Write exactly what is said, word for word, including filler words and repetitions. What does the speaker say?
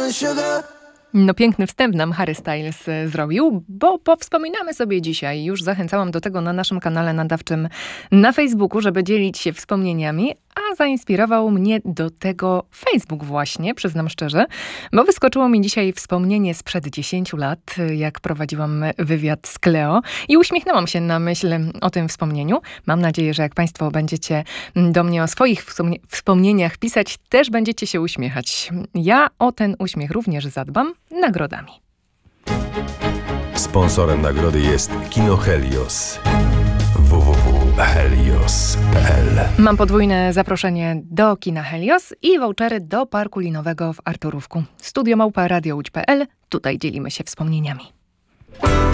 No piękny wstęp nam Harry Styles e, zrobił, bo powspominamy sobie dzisiaj. Już zachęcałam do tego na naszym kanale nadawczym na Facebooku, żeby dzielić się wspomnieniami, a zainspirował mnie do tego Facebook właśnie, przyznam szczerze, bo wyskoczyło mi dzisiaj wspomnienie sprzed dziesięciu lat, jak prowadziłam wywiad z Cleo i uśmiechnęłam się na myśl o tym wspomnieniu. Mam nadzieję, że jak Państwo będziecie do mnie o swoich wspomnie- wspomnieniach pisać, też będziecie się uśmiechać. Ja o ten uśmiech również zadbam nagrodami. Sponsorem nagrody jest Kino Helios. w w w kropka helios kropka p l. Mam podwójne zaproszenie do kina Helios i vouchery do parku linowego w Arturówku. Studio małpa radio łódź kropka p l. Tutaj dzielimy się wspomnieniami.